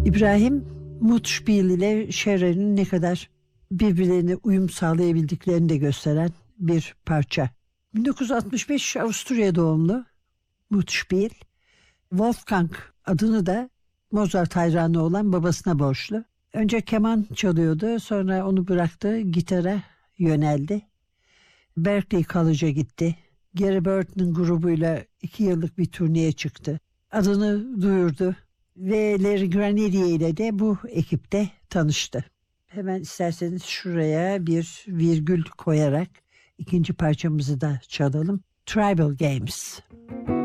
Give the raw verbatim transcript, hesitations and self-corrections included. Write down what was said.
İbrahim, Mutspiel ile Scherer'in ne kadar birbirlerine uyum sağlayabildiklerini de gösteren bir parça. bin dokuz yüz altmış beş Avusturya doğumlu Mutspiel, Wolfgang adını da Mozart hayranı olan babasına borçlu. Önce keman çalıyordu, sonra onu bıraktı, gitara yöneldi. Berklee College'a gitti. Gary Burton'un grubuyla iki yıllık bir turneye çıktı. Adını duyurdu ve Larry Granadier ile de bu ekipte tanıştı. Hemen isterseniz şuraya bir virgül koyarak ikinci parçamızı da çalalım. Tribal Games.